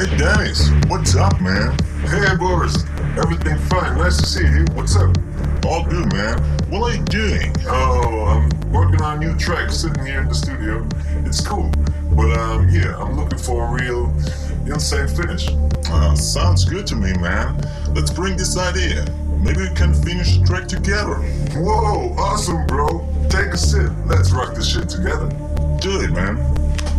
Hey Dennis, what's up, man? Hey Boris, everything fine? Nice to see you. What's up? All good, man. What are you doing? Oh, I'm working on a new track, sitting here in the studio. It's cool, but yeah, I'm looking for a real insane finish. Sounds good to me, man. Let's bring this idea. Maybe we can finish the track together. Whoa, awesome, bro. Take a sip. Let's rock this shit together. Do it, man.